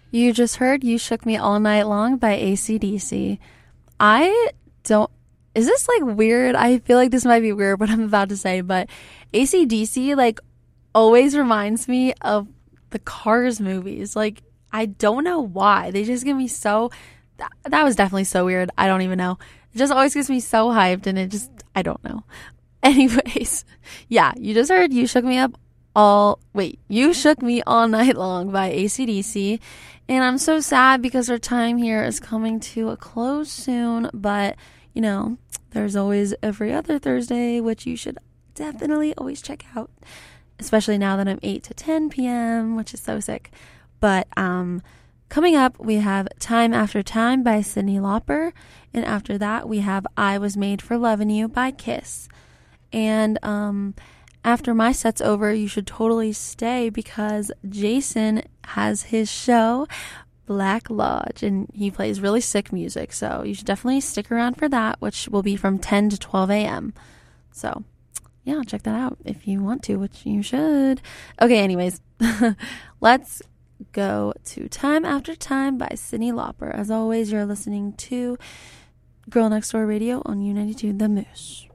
You just heard You Shook Me All Night Long by AC/DC. I don't. Is this like weird? I feel like this might be weird what I'm about to say, but AC/DC like always reminds me of the Cars movies. Like, I don't know why. They just get me so. That was definitely so weird. I don't even know. It just always gets me so hyped, and it just. I don't know. Anyways, yeah, you just heard You Shook Me Up You Shook Me All Night Long by AC/DC. And I'm so sad because our time here is coming to a close soon. But, there's always every other Thursday, which you should definitely always check out. Especially now that I'm 8 to 10 p.m., which is so sick. But coming up, we have Time After Time by Cyndi Lauper. And after that, we have I Was Made for Lovin' You by Kiss. And after my set's over, you should totally stay because Jason has his show, Black Lodge, and he plays really sick music. So you should definitely stick around for that, which will be from 10 to 12 a.m. So, yeah, check that out if you want to, which you should. Okay, anyways, let's go to Time After Time by Cyndi Lauper. As always, you're listening to Girl Next Door Radio on U92 The Moose.